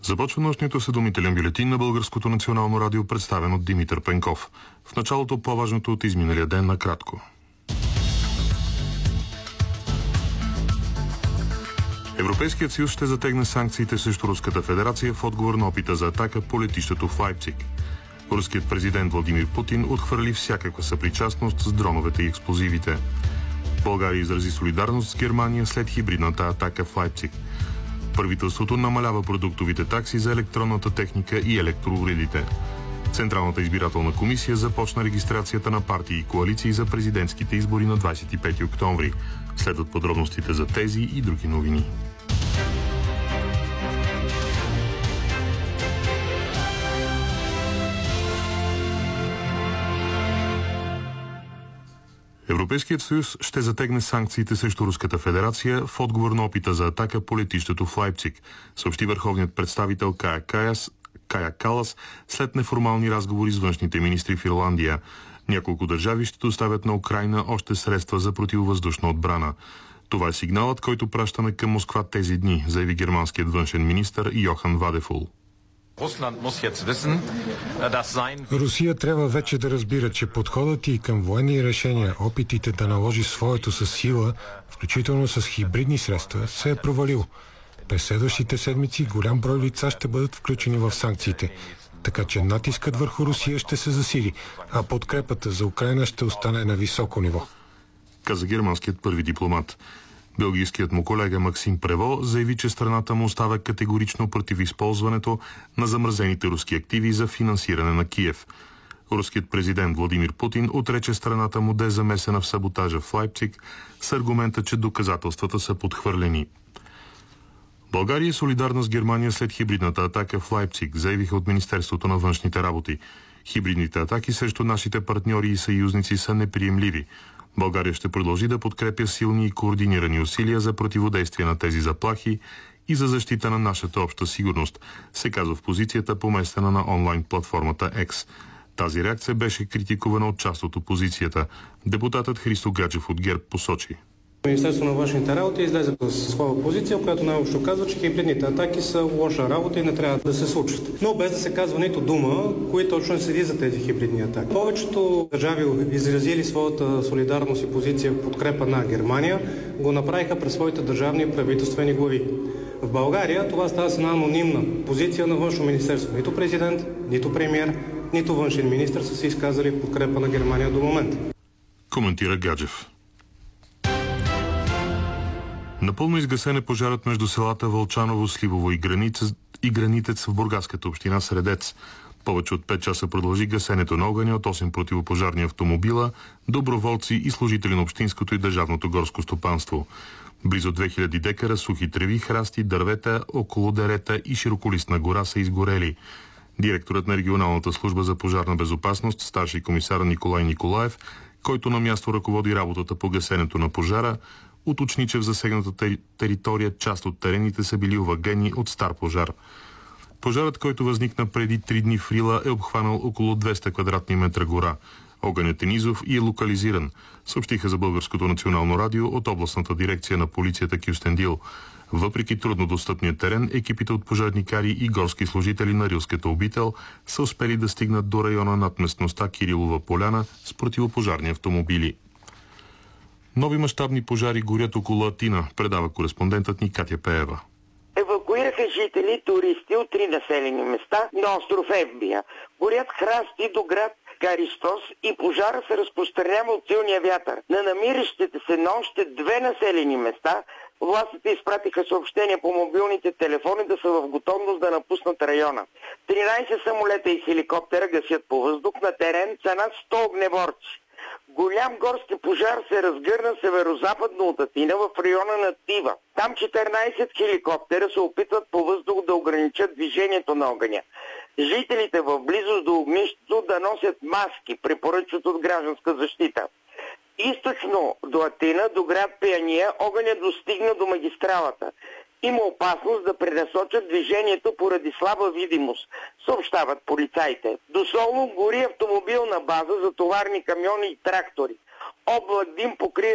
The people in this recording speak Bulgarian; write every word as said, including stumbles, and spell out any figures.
Започва нощният осведомителен бюлетин на Българското национално радио, представен от Димитър Пенков. В началото по-важното от изминалия ден накратко. Европейският съюз ще затегне санкциите срещу Руската федерация в отговор на опита за атака по летището в Лайпциг. Руският президент Владимир Путин отхвърли всякаква съпричастност с дроновете и експлозивите. България изрази солидарност с Германия след хибридната атака в Лайпциг. Правителството намалява продуктовите такси за електронната техника и електроуредите. Централната избирателна комисия започна регистрацията на партии и коалиции за президентските избори на двадесет и пети октомври. Следват подробностите за тези и други новини. Европейският съюз ще затегне санкциите срещу Руската федерация в отговор на опита за атака по летището в Лайпциг, съобщи върховният представител Кая Каяс, Кая Калас след неформални разговори с външните министри в Ирландия. Няколко държави ще доставят на Украйна още средства за противовъздушна отбрана. Това е сигналът, който пращаме към Москва тези дни, заяви германският външен министър Йохан Вадефул. Русия трябва вече да разбира, че подходът и към военни решения, опитите да наложи своето със сила, включително с хибридни средства, се е провалил. През следващите седмици голям брой лица ще бъдат включени в санкциите, така че натискът върху Русия ще се засили, а подкрепата за Украйна ще остане на високо ниво. Каза германският първи дипломат. Белгийският му колега Максим Прево заяви, че страната му остава категорично против използването на замразените руски активи за финансиране на Киев. Руският президент Владимир Путин отрече страната му да е замесена в саботажа в Лайпциг с аргумента, че доказателствата са подхвърлени. България е солидарна с Германия след хибридната атака в Лайпциг, заявиха от Министерството на външните работи. Хибридните атаки срещу нашите партньори и съюзници са неприемливи. България ще продължи да подкрепя силни и координирани усилия за противодействие на тези заплахи и за защита на нашата обща сигурност, се казва в позицията, поместена на онлайн платформата X. Тази реакция беше критикувана от част от опозицията. Депутатът Христо Гаджев от ГЕРБ посочи: Министерството на външните работи излезе със своя позиция, която най-общо казва, че хибридните атаки са лоша работа и не трябва да се случват. Но без да се казва нито дума, кои точно седи за тези хибридни атаки. Повечето държави, изразили своята солидарност и позиция в подкрепа на Германия, го направиха през своите държавни и правителствени глави. В България това става с една анонимна позиция на външно министерство. Нито президент, нито премиер, нито външен министър са се изказали в подкрепа на Германия до момента. Коментира Гаджев. Напълно изгасен е пожарът между селата Вълчаново, Сливово и, Граница, и Гранитец в бургаската община Средец. Повече от пет часа продължи гасенето на огъня от осем противопожарни автомобила, доброволци и служители на общинското и държавното горско стопанство. Близо две хиляди декара сухи треви, храсти, дървета, около дерета и широколистна гора са изгорели. Директорът на регионалната служба за пожарна безопасност, старши комисар Николай Николаев, който на място ръководи работата по гасенето на пожара, уточни, че в засегната територия част от терените са били овъглени от стар пожар. Пожарът, който възникна преди три дни в Рила, е обхванал около двеста квадратни метра гора. Огънят е низов и е локализиран, съобщиха за Българското национално радио от областната дирекция на полицията Кюстендил. Въпреки труднодостъпния терен, екипите от пожарникари и горски служители на Рилската обител са успели да стигнат до района над местността Кирилова поляна с противопожарни автомобили. Нови мащабни пожари горят около Атина, предава кореспондентът ни Катя Пеева. Евакуираха жители, туристи от три населени места на остров Евбия. Горят храсти до град Каристос и пожара се разпространява от силния вятър. На намиращите се на още две населени места властите изпратиха съобщения по мобилните телефони да са в готовност да напуснат района. тринадесет самолета и хеликоптера гасят по въздух, на терен са над сто огнеборци. Голям горски пожар се разгърна северо-западно от Атина в района на Тива. Там четиринадесет хеликоптера се опитват по въздух да ограничат движението на огъня. Жителите в близост до огнището да носят маски, препоръчват от гражданска защита. Източно до Атина, до град Пеяния, огънят достигна до магистралата. Има опасност да пренасочат движението поради слаба видимост, съобщават полицаите. До Солун гори автомобилна база за товарни камиони и трактори. Облак дим покрие